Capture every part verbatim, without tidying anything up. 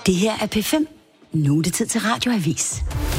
Det her er P fem. Nu er det tid til Radioavis.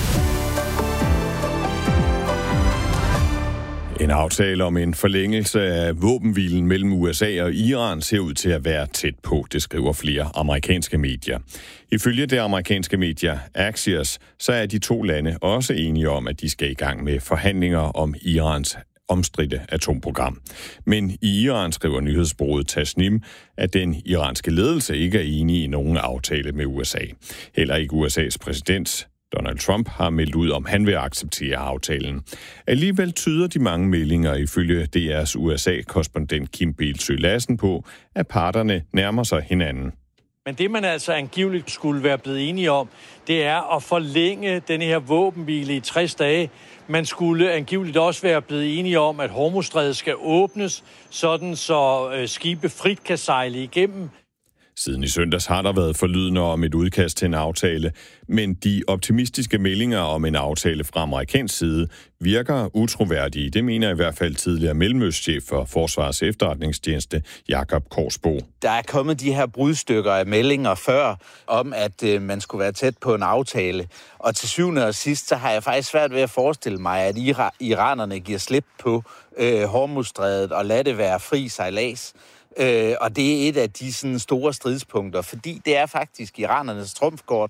En aftale om en forlængelse af våbenhvilen mellem U S A og Iran ser ud til at være tæt på, det skriver flere amerikanske medier. Ifølge det amerikanske medier Axios, så er de to lande også enige om, at de skal i gang med forhandlinger om Irans omstridte atomprogram. Men i Iran skriver nyhedsbureauet Tasnim, at den iranske ledelse ikke er enig i nogen aftale med U S A. Heller ikke U S A's præsident Donald Trump har meldt ud, om han vil acceptere aftalen. Alligevel tyder de mange meldinger ifølge D R's U S A-korrespondent Kim Bildsøe Lassen på, at parterne nærmer sig hinanden. Men det, man altså angiveligt skulle være blevet enige om, det er at forlænge denne her våbenhvile i tres dage. Man skulle angiveligt også være blevet enige om, at Hormuzstrædet skal åbnes, sådan så skibe frit kan sejle igennem. Siden i søndags har der været forlydende om et udkast til en aftale, men de optimistiske meldinger om en aftale fra amerikansk side virker utroværdige. Det mener i hvert fald tidligere mellemøstchef for Forsvarets Efterretningstjeneste, Jakob Korsbo. Der er kommet de her brudstykker af meldinger før, om at øh, man skulle være tæt på en aftale. Og til syvende og sidst, så har jeg faktisk svært ved at forestille mig, at ira- iranerne giver slip på øh, Hormuzstrædet og lader det være fri sejlads. Øh, og det er et af de sådan, store stridspunkter, fordi det er faktisk iranernes trumfkort.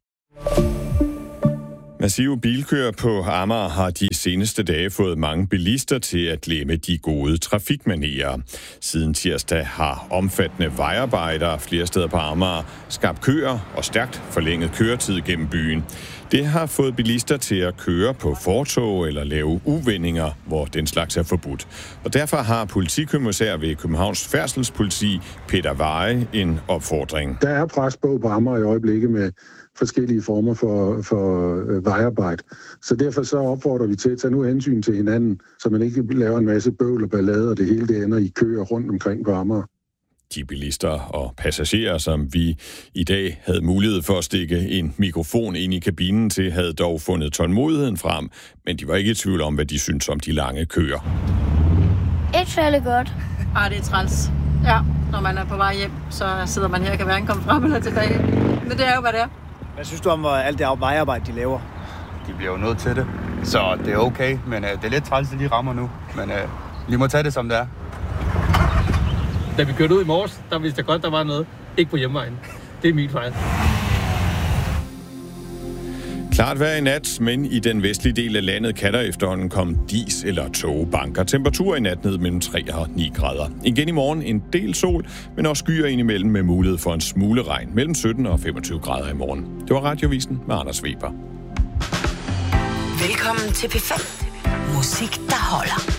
Massive bilkøer på Amager har de seneste dage fået mange bilister til at glemme de gode trafikmanerer. Siden tirsdag har omfattende vejarbejdere flere steder på Amager skabt køer og stærkt forlænget køretid gennem byen. Det har fået bilister til at køre på fortov eller lave uvendinger, hvor den slags er forbudt. Og derfor har politikommissær ved Københavns Færdselspoliti, Peter Veje, en opfordring. Der er pres på på Amager i øjeblikket med forskellige former for, for øh, vejarbejde. Så derfor så opfordrer vi til at tage nu hensyn til hinanden, så man ikke laver en masse bøvl og ballade, og det hele det ender i køer rundt omkring på Amager. De bilister og passagerer, som vi i dag havde mulighed for at stikke en mikrofon ind i kabinen til, havde dog fundet tålmodigheden frem, men de var ikke i tvivl om, hvad de syntes om de lange køer. Ikke særlig godt. Ah, det er træls. Ja, når man er på vej hjem, så sidder man her og kan hverken komme frem eller tilbage. Men det er jo, hvad det er. Hvad synes du om alt det vejarbejde, de laver? De bliver jo nødt til det, så det er okay, men uh, det er lidt træls, at de rammer nu. Men uh, vi må tage det, som det er. Da vi kørte ud i morges, der vidste jeg godt, der var noget. Ikke på hjemvejen. Det er min fejl. Klart vejr i nat, men i den vestlige del af landet kan der efterhånden komme dis eller tågebanker. Temperatur i nat ned mellem tre og ni grader. Igen i morgen en del sol, men også skyer indimellem med mulighed for en smule regn mellem sytten og femogtyve grader i morgen. Det var Radiovisen med Anders Weber. Velkommen til P fem. Musik, der holder.